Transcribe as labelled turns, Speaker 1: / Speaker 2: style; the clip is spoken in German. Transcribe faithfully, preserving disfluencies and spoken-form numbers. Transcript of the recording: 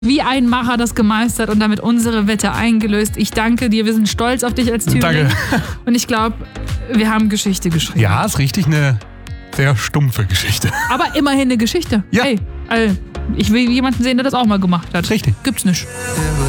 Speaker 1: wie ein Macher das gemeistert und damit unsere Wette eingelöst. Ich danke dir, wir sind stolz auf dich als Thüringer.
Speaker 2: Danke.
Speaker 1: Und ich glaube, wir haben Geschichte geschrieben.
Speaker 2: Ja, ist richtig eine sehr stumpfe Geschichte.
Speaker 1: Aber immerhin eine Geschichte.
Speaker 2: Ja.
Speaker 1: Hey, also, ich will jemanden sehen, der das auch mal gemacht hat.
Speaker 2: Richtig.
Speaker 1: Gibt's nicht.